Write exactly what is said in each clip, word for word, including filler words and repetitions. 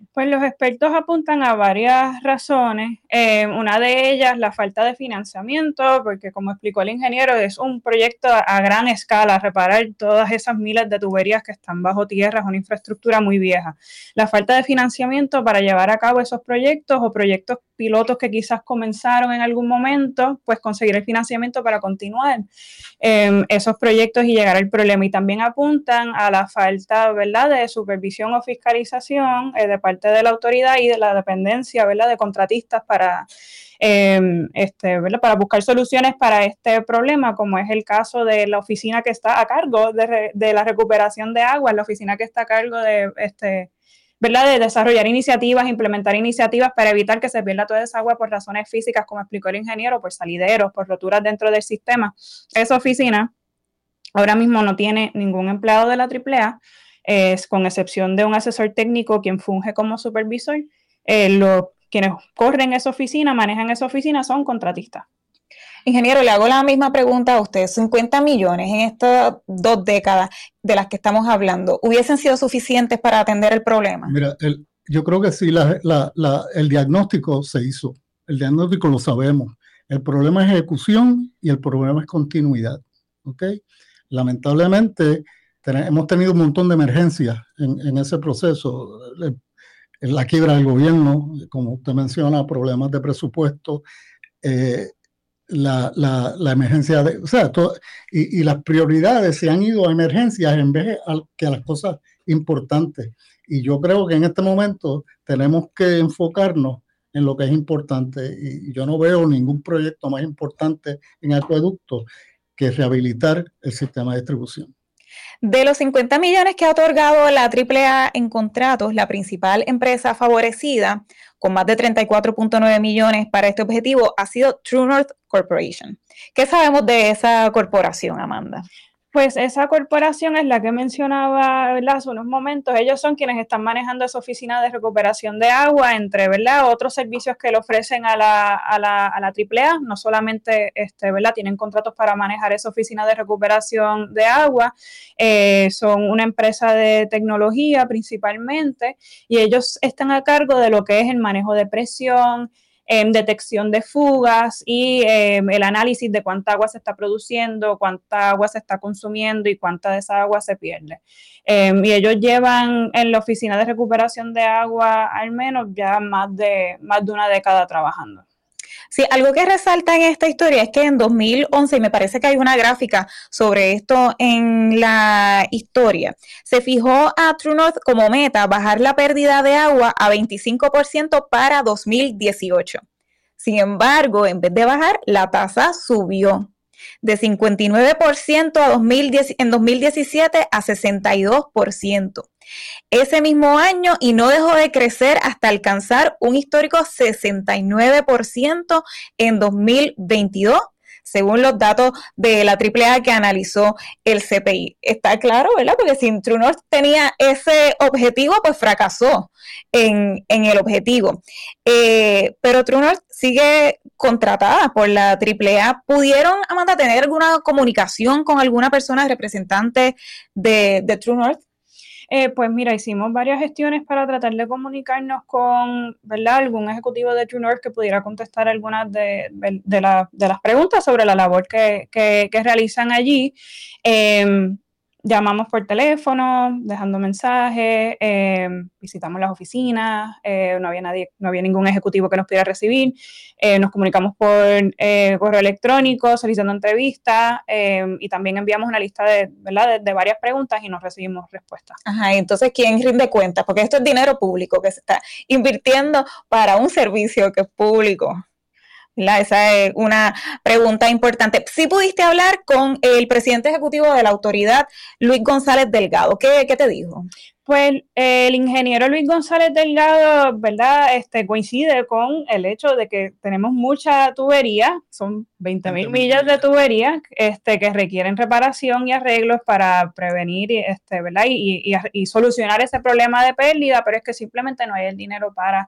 Pues los expertos apuntan a varias razones. Eh, una de ellas, la falta de financiamiento, porque como explicó el ingeniero, es un proyecto a, a gran escala, reparar todas esas miles de tuberías que están bajo tierra, es una infraestructura muy vieja. La falta de financiamiento para llevar a cabo esos proyectos o proyectos pilotos que quizás comenzaron en algún momento, pues conseguir el financiamiento para continuar eh, esos proyectos y llegar al problema. Y también apuntan a la falta, ¿verdad?, de supervisión o fiscalización eh, de parte de la autoridad y de la dependencia, ¿verdad?, de contratistas para, eh, este, ¿verdad?, para buscar soluciones para este problema, como es el caso de la oficina que está a cargo de, re, de la recuperación de agua, la oficina que está a cargo de, este, ¿verdad?, de desarrollar iniciativas, implementar iniciativas para evitar que se pierda toda esa agua por razones físicas, como explicó el ingeniero, por salideros, por roturas dentro del sistema. Esa oficina ahora mismo no tiene ningún empleado de la triple A, eh, con excepción de un asesor técnico quien funge como supervisor. Eh, los, quienes corren esa oficina, manejan esa oficina, son contratistas. Ingeniero, le hago la misma pregunta a usted. cincuenta millones en estas dos décadas de las que estamos hablando, ¿hubiesen sido suficientes para atender el problema? Mira, el, yo creo que sí, la, la, la, el diagnóstico se hizo. El diagnóstico lo sabemos. El problema es ejecución y el problema es continuidad. ¿Okay? Lamentablemente, ten, hemos tenido un montón de emergencias en, en ese proceso. En la quiebra del gobierno, como usted menciona, problemas de presupuesto, eh, La, la, la emergencia, de, o sea, todo, y, y las prioridades se han ido a emergencias en vez de a, que a las cosas importantes. Y yo creo que en este momento tenemos que enfocarnos en lo que es importante. Y yo no veo ningún proyecto más importante en acueducto que rehabilitar el sistema de distribución. De los cincuenta millones que ha otorgado la triple A en contratos, la principal empresa favorecida, con más de treinta y cuatro punto nueve millones para este objetivo, ha sido True North Corporation. ¿Qué sabemos de esa corporación, Amanda? Pues esa corporación es la que mencionaba, ¿verdad?, hace unos momentos. Ellos son quienes están manejando esa oficina de recuperación de agua, entre, ¿verdad?, otros servicios que le ofrecen a la, a la, a la triple A. No solamente, este, ¿verdad?, tienen contratos para manejar esa oficina de recuperación de agua, eh, son una empresa de tecnología principalmente, y ellos están a cargo de lo que es el manejo de presión, Eh, detección de fugas y eh, el análisis de cuánta agua se está produciendo, cuánta agua se está consumiendo y cuánta de esa agua se pierde. Eh, y ellos llevan en la oficina de recuperación de agua al menos ya más de, más de una década trabajando. Sí, algo que resalta en esta historia es que en dos mil once, y me parece que hay una gráfica sobre esto en la historia, se fijó a True North como meta bajar la pérdida de agua a veinticinco por ciento para dos mil dieciocho. Sin embargo, en vez de bajar, la tasa subió de cincuenta y nueve por ciento a dos mil diez, en dos mil diecisiete a sesenta y dos por ciento. Ese mismo año, y no dejó de crecer hasta alcanzar un histórico sesenta y nueve por ciento en dos mil veintidós, según los datos de la triple A que analizó el C P I. Está claro, ¿verdad? Porque si True North tenía ese objetivo, pues fracasó en, en el objetivo. Eh, pero True North sigue contratada por la triple A. ¿Pudieron, Amanda, tener alguna comunicación con alguna persona representante de, de True North? Eh, pues mira, hicimos varias gestiones para tratar de comunicarnos con, ¿verdad?, algún ejecutivo de True North que pudiera contestar algunas de, de, de, la, de las preguntas sobre la labor que, que, que realizan allí. Eh, llamamos por teléfono, dejando mensajes, eh, visitamos las oficinas, eh, no había nadie, no había ningún ejecutivo que nos pudiera recibir, eh, nos comunicamos por eh, correo electrónico, solicitando entrevistas, eh, y también enviamos una lista de, ¿verdad?, de, de varias preguntas y nos recibimos respuestas. Ajá, entonces, ¿quién rinde cuentas? Porque esto es dinero público que se está invirtiendo para un servicio que es público. ¿La? Esa es una pregunta importante. ¿Sí pudiste hablar con el presidente ejecutivo de la autoridad, Luis González Delgado? ¿Qué, qué te dijo? Pues eh, el ingeniero Luis González Delgado, ¿verdad?, este, coincide con el hecho de que tenemos mucha tubería, son veinte mil millas de tubería este, que requieren reparación y arreglos para prevenir este, ¿verdad?, y, y, y solucionar ese problema de pérdida, pero es que simplemente no hay el dinero para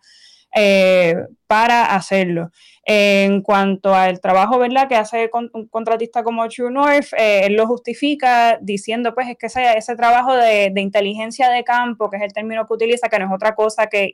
Eh, para hacerlo. En cuanto al trabajo, ¿verdad?, que hace con, un contratista como True North, eh, él lo justifica diciendo, pues, es que ese, ese trabajo de, de inteligencia de campo, que es el término que utiliza, que no es otra cosa que